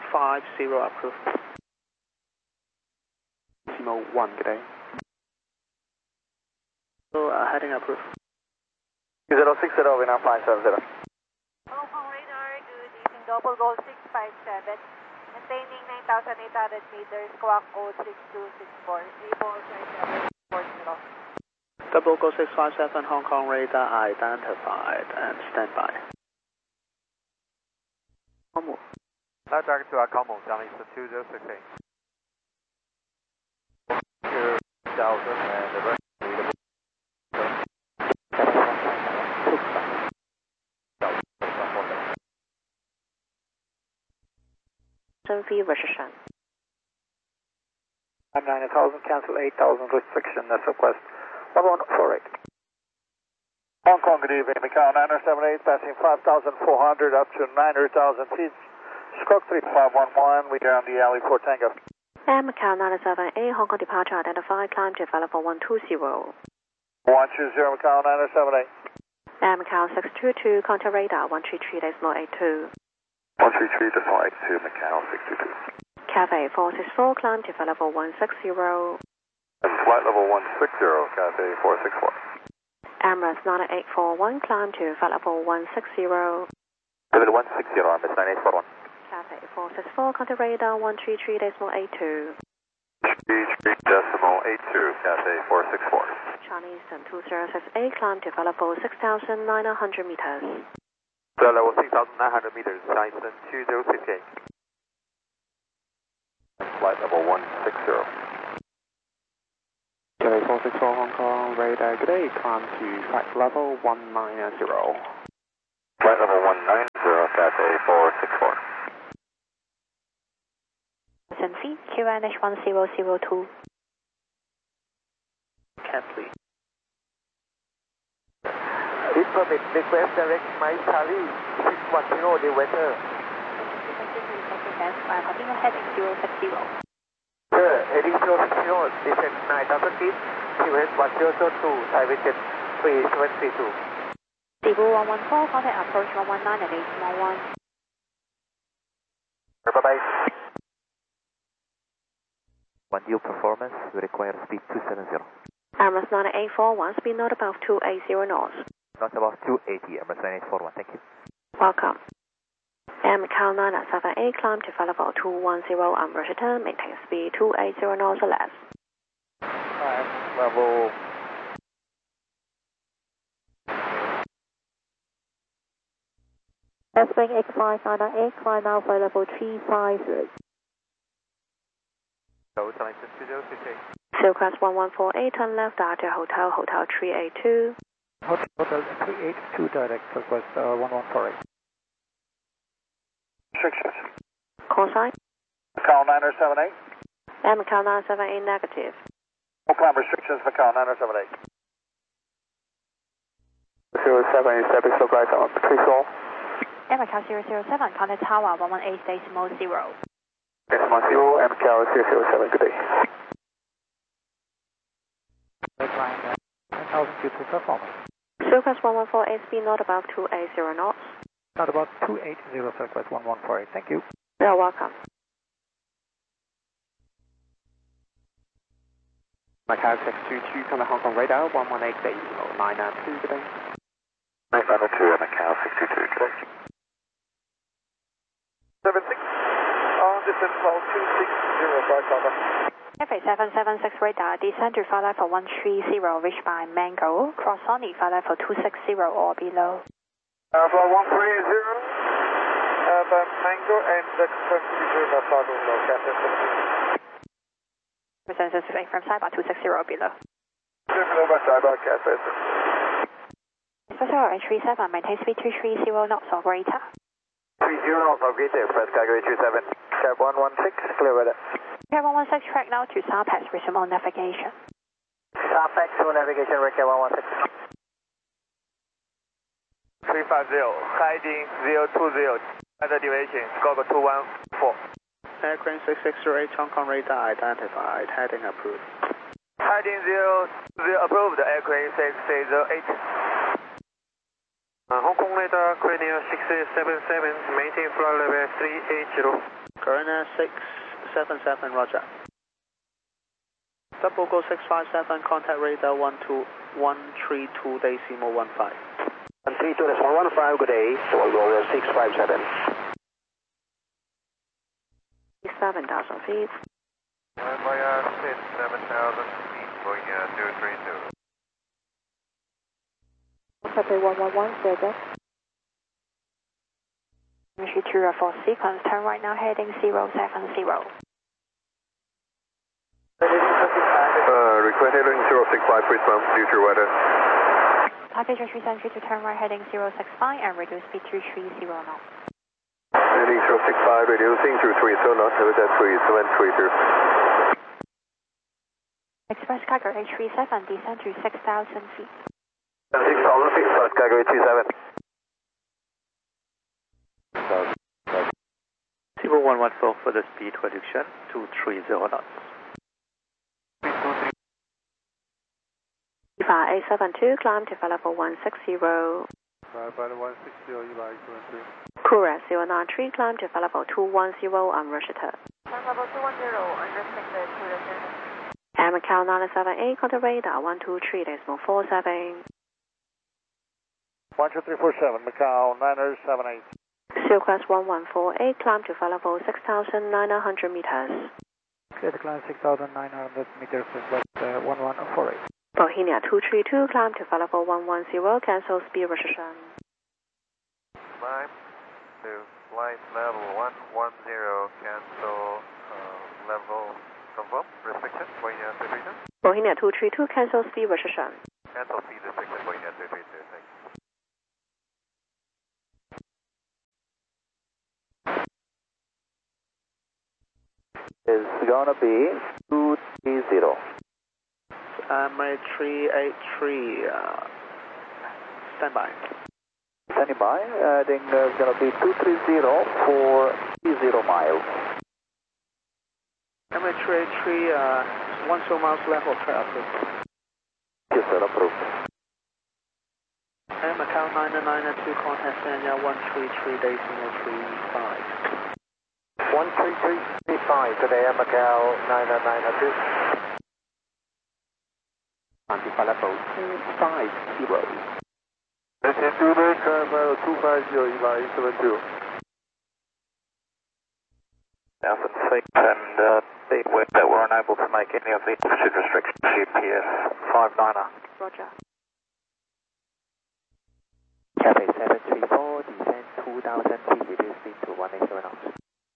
650 approved. Decimal 1, good day. So, heading approved. 060, Vietnam 570. Hong Kong radar, good evening, double gold 657, maintaining 9,800 meters, squawk code 6264, able 3740. Double Go 657 Hong Kong radar identified and stand by. Now target to our Como, Charlie 2068. 2000 and the rest readable. Fee restriction. I'm 9000, cancel 8000 restriction, that's request 1148. Hong Kong, good evening, Macau 978, passing 5,400 up to 900,000 feet. Stroke 3511, we are on the alley for Tango. Air Macau 978, Hong Kong departure identified, climb to level 120. 120, Macau 978. Air Macau 622, contact radar 133.82. 133.82, Macau 622. Cathay 464, climb to level 160. Flight level 160, Cathay 464. Emirates 9841, climb to level 160. Level 160, Emirates 9841. Cathay 464, contact radar 133.82. 33.82, Cathay 464. Chinese 2068, climb to level 6,900 meters. Level 6,900 meters, Chinese 2068. Flight level 160. Cathay 464 Hong Kong radar, good day, climb to flight level 190. Flight level 190, Cathay 464. Fee, QNH 1002. Cat please. This permit request direct my Charlie 610 the weather. Heading 060. Sir, heading 060, descent 9,000 feet, QS 1002, Taiwan Jet 3732. Cebu 114, contact approach 119 and 811. Bye-bye. One new performance, we require speed 270. Emirates 9841, speed not above 280 knots. Not above 280, Emirates 9841, thank you. Welcome. Air Macau 978, climb to level 210, return, maintain speed 280 knots or less. Level. S-Wing X5998, climb now for level 350. Silcrest 1148, turn left, Data Hotel, Hotel 382. Hotel 382, direct request 1148. Restrictions. Call sign? Macau 9078. Air Macau 978, negative. No climb restrictions, Macau 9078. 077, supply someone, please call. Air Macau 007, contact tower 118.0. Decimal 0, Macau 007, good day. 9,000 feet to performance. Silcrest 1148, speed not above 280 knots. Not about 280, Silcrest 1148, thank you. You're welcome. Macau 622, come to Hong Kong radar 118 992, good day. 992, Macau 622, good day. 76, distance about 2605, Papa. Cathay 776 radar, descend to flight level 130, reached by Mango, cross only flight level 260 or below. About 130, by Mango and the confirm by Fargo, Captain 17. Presence from Cyber 260 or below. Below by Cyber, Captain. Special Orange 37, maintain speed 230 knots or greater. 30 knots or greater, press Calgary 27, Cap 116, clear weather. Cap 116, track now to SARPAX, resume on navigation. SARPAX, full navigation, Cap 116. 350, heading 020, weather deviation, scope 214. Aircraft 6608 Hong Kong radar identified, heading approved. Heading 00 approved, aircraft 6608. Hong Kong radar, Cranial 677, maintain flight level 380. Corona 677, roger. Double Go 657, contact radar 132 decimal 15. 132 decimal 15, good day. Double Go 657. 7,000 feet. Voyage 7,000 feet, going 232. Copy 111, Sergey. Issue 2 sequence, turn right now heading 070. Request heading 065, please ma'am, future weather. Package 373 to turn right heading 065 and reduce speed to 30 knots. Heading 065, reducing to 30 knots, with that 3732. Express cargo H37, descend to 6,000 feet. 6,000 feet, Express cargo H37. 0114 for the speed reduction to 30 knots. EVA 872, climb to flight level 160. By the 160, EVA 873. Course 093, climb to flight level 210 on Rochester. Climb level 210, unrestricted to return. And Macau 978, contact radar 123 decimal 47. 12347, Macau 978. Silcrest 1148, climb to flight level 6,900 meters. Clear to climb 6,900 meters, West 1148. Bohemia 232, climb to flight level 110, cancel speed restriction. Climb to flight level 110, cancel level, confirm, restriction, going 232. Bohemia 232, cancel speed restriction. Cancel speed restriction, going 232, thanks. Is gonna be 230. American 383, stand by. Standing by, I think it's gonna be 230 for 30 miles. American 383, 10 miles level, trail approved. Yes sir, approved. And Macau 992, contact Sanya 133 decimal 35. 13335, today Macau 992. Anti-flight level 250. This is Dubai, Caramel 250, EVA 872. Alpha 6 and the wind that we're unable to make any of the altitude restrictions, GPS 59er. Roger. Cathay 734, descend 2,000 feet, reduce speed to 180 knots.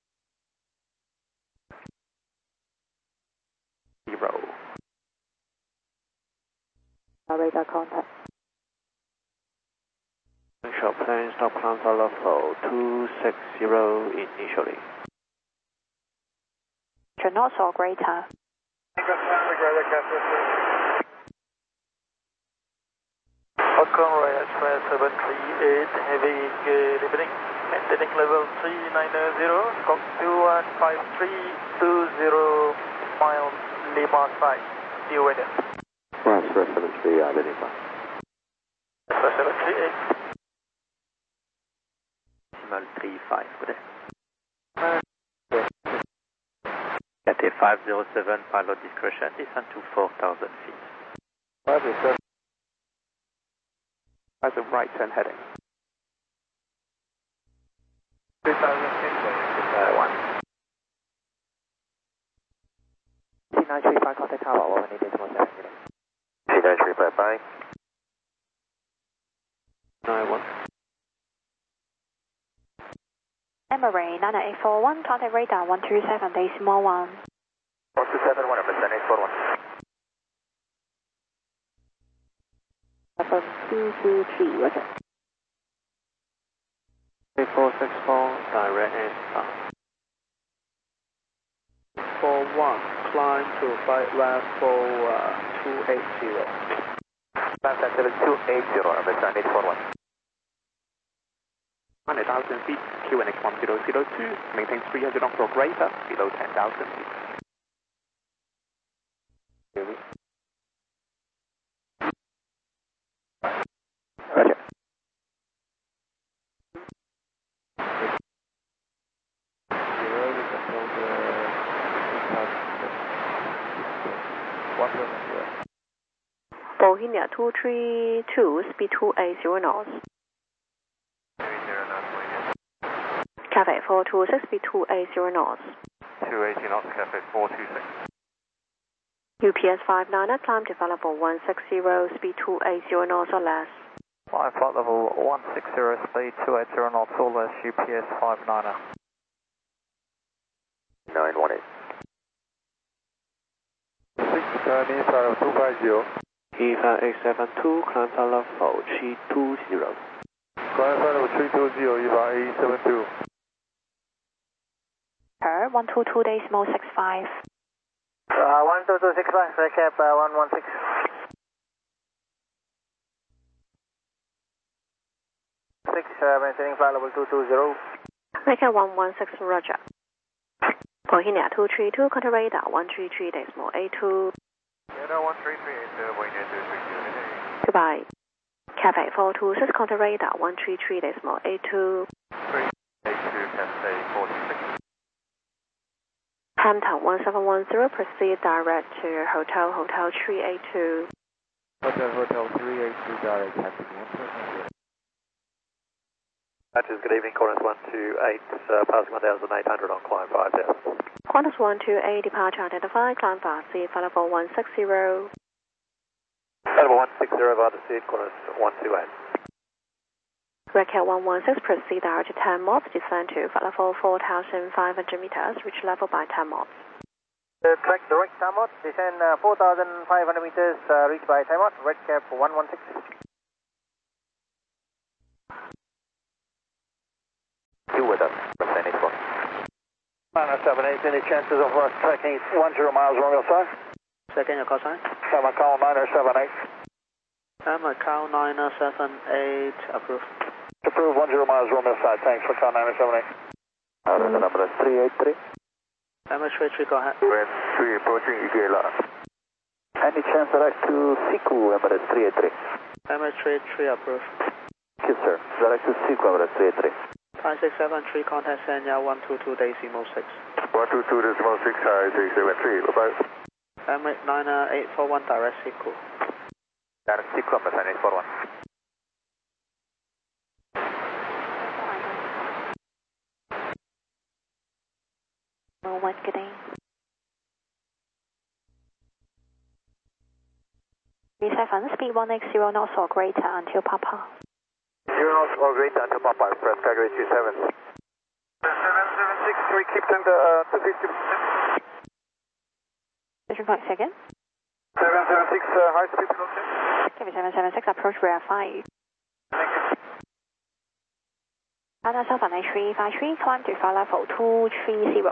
0. Radar contact. Short plane, stop climb for level 260 initially. Knots or greater. Conroy Express 738, heavy lifting, maintaining level 390, Scott 215320 miles, Lima side, deal weather. Express 73, identify. Express 738. Decimal 35, good day. Cathay 507, pilot discretion, descend to 4,000 feet. 507. As a right turn heading. 3,000 feet, T935, contact tower, 180 decimal 7. T935, bye. 91. Emirates 98441, contact radar 127 decimal 1. 127, 100%, 841. 223, roger. 3464, direct and start. 41, climb to flight level 280. Climb level 280, understand 841. 100,000 feet, QNX 1002, maintain 300 knots or greater, below 10,000 feet. Roger. Bohemia 232, speed 280 knots. Cafe 426, speed 280 knots. 280 knots, Cafe 426. UPS 59, climb developable 160, speed 280 knots or less. Flying flight level 160, speed 280 knots or less, UPS 59er. 918. 6 Chinese 250. EVA872, climb flight level 320. Climb flight level 320, EVA872. 122 decimal 65. 12265, recap 116. Maintaining flight level 220. Recap 116, roger. Bohemia 232, contact radar 133 decimal 82. Radar 133, Bohemia 232. Goodbye. Cafe 426, contact radar 133 decimal 82. 382, Cafe 426. Hampton 1710, proceed direct to Hotel 382. Hotel 382, direct Hampton 1710. Matches, good evening, Qantas 128, passing 1,800 on climb 5000. Qantas 128, departure identified, climb fast, seat flight level 160. Level 160, via the seat, Qantas 128. Recap 116, proceed direct to 10 knots, descend to flight level 4,500 meters, reach level by 10 knots. Track direct 10 knots, descend 4,500 meters, reach by 10 knots, Redcap 116. You with us, from San Francisco. 978, any chances of us tracking 10 miles Romeo side? Second, your call sign. Macau 978. Macau 978, approved. Approve 10 miles Romeo side, thanks for Macau 978. The number is 383. MH33, go ahead. Brand 3 approaching Iguela. Any chance direct to Siku, Emirates 383? MH33, approved. Yes sir, direct to Siku, Emirates 383. 5673, contact Sanya 122 decimal 6. 122 decimal 6, high 673, bye-bye. M89 841, direct Siku. Direct Siku, San 841. One good day. 37, speed 180 knots or greater until Papa. 0 knots or greater until Papa, press Calgary 27. 776, we keep them to 250. Vision point second. 776, high speed velocity. Give me 776, approach rear 5. Thank you. China Southern H353, climb to flight level 230.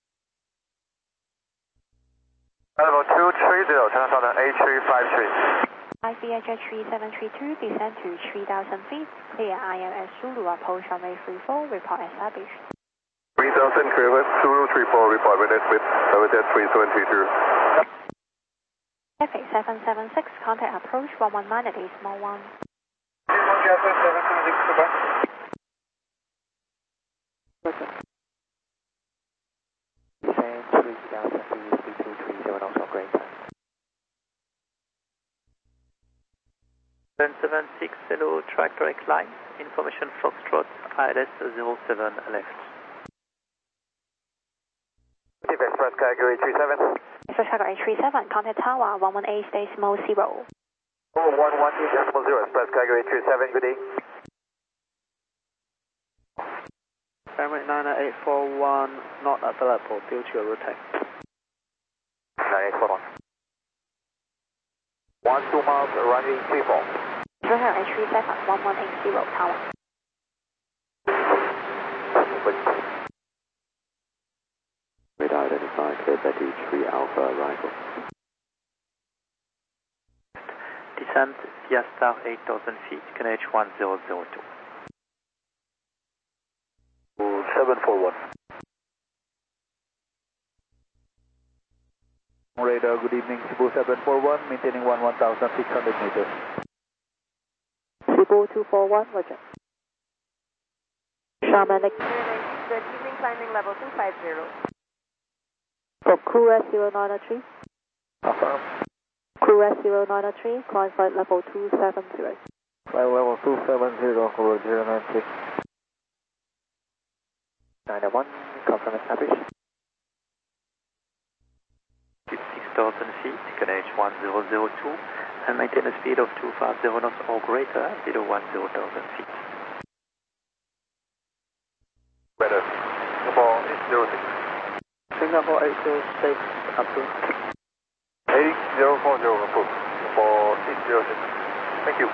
Level 230, China Southern A353. ICHH 3732, descend to 3,000 feet. Clear ILS Zulu, approach runway 34, report established. 3,000, clear west, Zulu 34, report with Smith, Habitat 3732. FA 776, contact approach 119 at decimal 1. 776, goodbye. Descend 3,000 feet, speed 230, also greater. 776, hello, track direct line. Information Foxtrot, ILS 07 left. Express Calgary 37. Express Calgary 37, contact tower 118 decimal 0. 118.0, Express Calgary 37, good day. Emirates 90841, not available due to a route. 9841. 12 miles, runway 34. Express Calgary 37, 1180 tower. Radar identified, clear Betty 3 Alpha arrival. Descent via star 8,000 feet, KNH 1002. 741. Radar, good evening, Cebu 741, maintaining 1,600 meters. Cebu 241, roger. Shamanic. Good evening, climbing level 250. For crew S0903. Affirm. Crew S0903, climb flight level 270. Flight level 270 for 096. 91, confirm established. 6,000 feet, Canadian 1002, and maintain a speed of 250 knots or greater at 010,000 feet. Weather, Singapore 806. Singapore 806, approved. 8040, approved. Singapore 806. Thank you.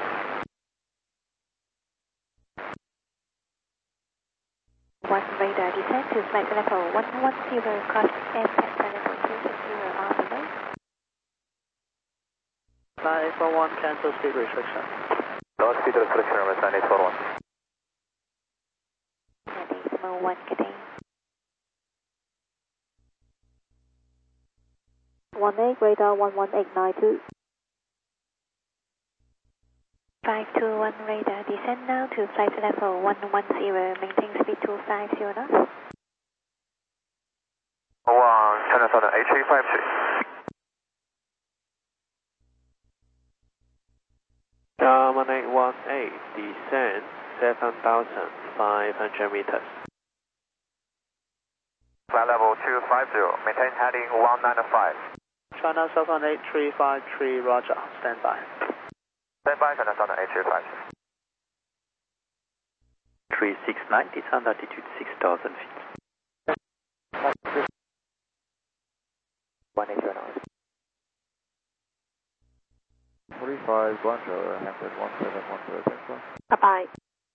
One radar descent to flight level 110, cross aircraft level 260 on the way. 9841, cancel speed restriction. Low speed restriction, runway 9841. Decimal 1 Cathay. 18 radar 11892. 521 radar descend now to flight level 110, maintain speed 250 knots. China Southern H353. German 818, descend 7,500 meters. Flight level 250, maintain heading 195. China Southern 8353, roger, stand by. Stand by, China Southern H353. 369, descend altitude 6,000 feet. 189. 45, Guangzhou, Hampton 1710, Bye-bye.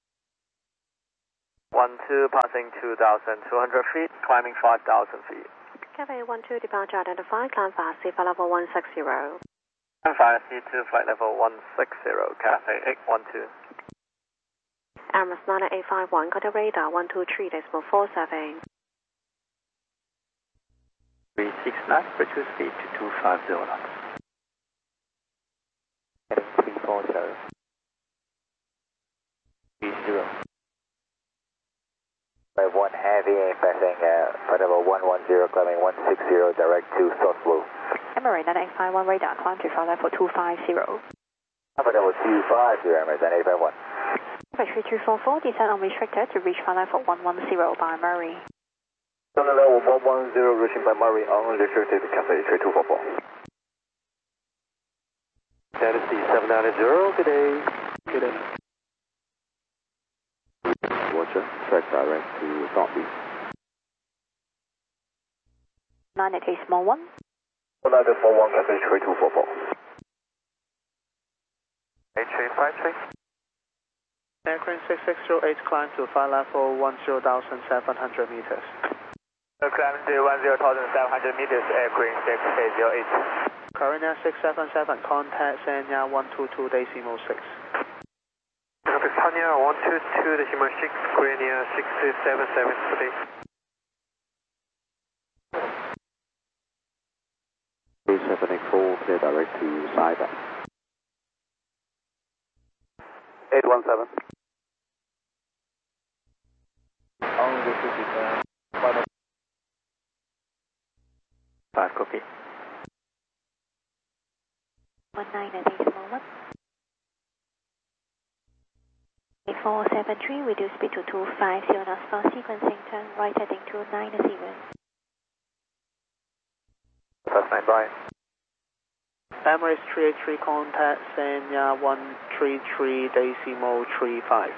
12, passing 2,200 feet, climbing 5,000 feet. Cathay 12 departure identified, climb fast, flight level 160. And 5C2, flight level 160, Cathay 812. Hermes 9851, contact radar 123.47. 369, reduce speed to 250 knots. heading 340. 30. By 1 heavy, passing flight level 110, climbing 160, direct to South Blue. Emirates 9851 radar, climb to flight level 250. Flight level 250, Emirates 9851. 3244, descend unrestricted to reach flight level 110 by Murray. Southern level 110, reaching by Murray, unrestricted, Cathay 3244. Tennessee 790, good day. Good day. Roger, track direct to Southeast. 98 small 1. 191, Cathay 3244. H353. Aircraft 6608, climb to flight level 10,700 meters. Climb to 10,700 meters, aircraft 6808. Carina 677, contact Sanya 122 decimal 6. Sanya 122 decimal 6, Carina 677 today. 3784, clear direct to Cyber. 817. Unrestricted, 5 copy. 19 decimal 1. 8473, reduce speed to 250 knots for sequencing, turn right heading 290. That's 9 by. Emirates 383, contact Sanya 133 decimal 35.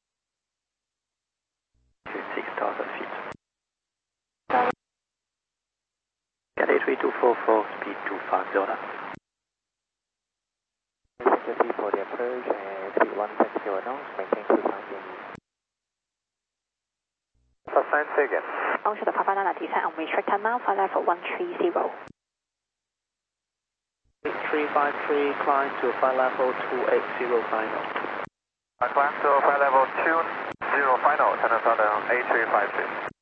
To 6,000 feet. Cathay 3244, speed 250 knots. Security for the approach and 3160 knots, maintain 250. Sustained again. Also the Papa Nana descend unrestricted now, flight level 130. 8353, climb to flight level 280 final. Climb to flight level 20 final, China Southern A353.